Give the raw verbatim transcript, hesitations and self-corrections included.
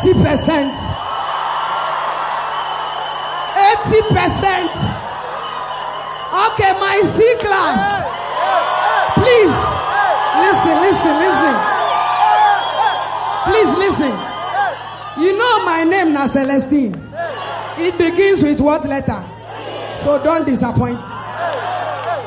eighty percent. eighty percent. Okay, my C class. Please, listen, listen, listen. Please listen. You know my name now, Celestine. It begins with what letter? So don't disappoint.